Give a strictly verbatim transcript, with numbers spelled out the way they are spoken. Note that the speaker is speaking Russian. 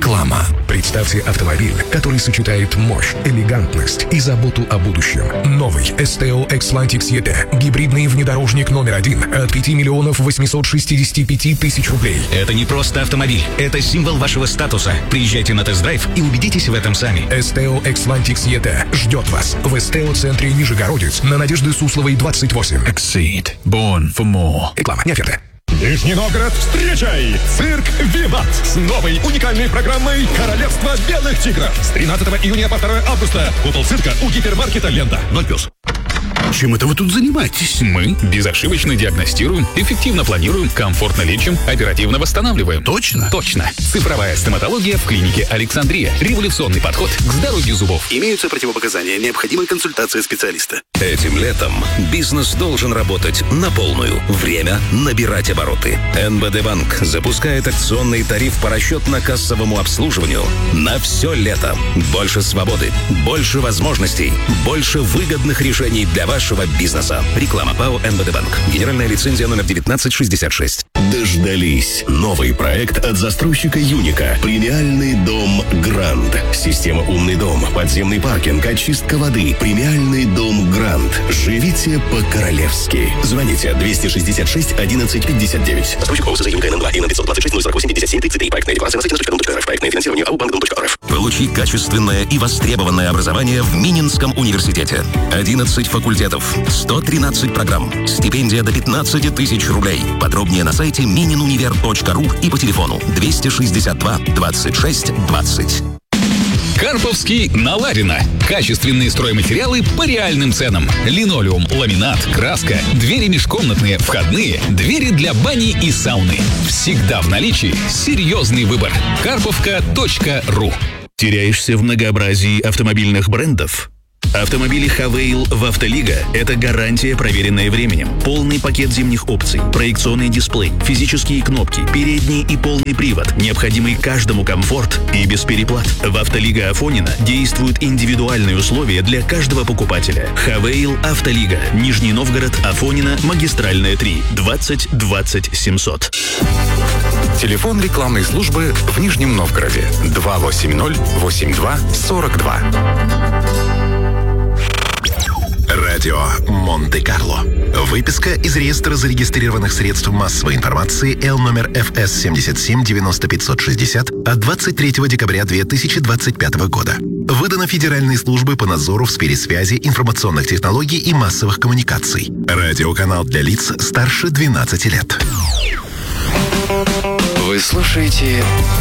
Реклама. Представьте автомобиль, который сочетает мощь, элегантность и заботу о будущем. Новый Esteo Xlantic и ти. Гибридный внедорожник номер один от пяти миллионов восьмисот шестидесяти пяти тысяч рублей. Это не просто автомобиль, это символ вашего статуса. Приезжайте на тест-драйв и убедитесь в этом сами. Esteo Xlantic и ти ждет вас в Esteo-центре Нижегородец на Надежды Сусловой, двадцать восемь. Exceed. Born for more. Реклама, не оферта. Нижний Новгород, встречай! Цирк «Виват» с новой уникальной программой «Королевство белых тигров». С тринадцатого июня по второе августа. Купол цирка у гипермаркета «Лента». Ноль плюс. Чем это вы тут занимаетесь? Мы безошибочно диагностируем, эффективно планируем, комфортно лечим, оперативно восстанавливаем. Точно? Точно. Цифровая стоматология в клинике «Александрия». Революционный подход к здоровью зубов. Имеются противопоказания, необходимой консультации специалиста. Этим летом бизнес должен работать на полную. Время набирать обороты. эн бэ дэ Банк запускает акционный тариф по расчетно-кассовому обслуживанию на все лето. Больше свободы, больше возможностей, больше выгодных решений для вашего бизнеса. Реклама ПАО эн бэ дэ Банк. Генеральная лицензия номер девятнадцать шестьдесят шесть. Дождались. Новый проект от застройщика Юника. Премиальный дом Гранд. Система «Умный дом», подземный паркинг, очистка воды. Премиальный дом Гранд. Живите по-королевски. Звоните двести шестьдесят шесть одиннадцать пятьдесят девять. Застройщик ОУС Юника эн эн два и на пятьсот двадцать шесть ноль сорок восемь пятьдесят семь тридцать три. Проектная декларация на сайте точка дом точка эр эф. Проектное финансирование АО Банк Дом точка эр эф. Получи качественное и востребованное образование в Мининском университете. одиннадцать факультетов, сто тринадцать программ, стипендия до пятнадцати тысяч рублей. Подробнее на сайте мининунивер точка ру и по телефону двести шестьдесят два двадцать шесть двадцать. Карповский на Ларина. Качественные стройматериалы по реальным ценам. Линолеум, ламинат, краска, двери межкомнатные, входные, двери для бани и сауны. Всегда в наличии серьезный выбор. карповка точка ру. Теряешься в многообразии автомобильных брендов? Автомобили Хавейл в Автолига – это гарантия, проверенная временем. Полный пакет зимних опций, проекционный дисплей, физические кнопки, передний и полный привод, необходимый каждому комфорт и без переплат. В Автолига Афонина действуют индивидуальные условия для каждого покупателя. Хавейл Автолига. Нижний Новгород, Афонина, Магистральная три, двадцать двадцать семьсот. Телефон рекламной службы в Нижнем Новгороде два восемь ноль восемь два сорок два. Радио Монте-Карло. Выписка из реестра зарегистрированных средств массовой информации Л номер эф эс семьдесят семь девяносто пятьсот шестьдесят от двадцать третьего декабря две тысячи двадцать пятого года. Выдано Федеральной службой по надзору в сфере связи, информационных технологий и массовых коммуникаций. Радиоканал для лиц старше двенадцати лет. Вы слушаете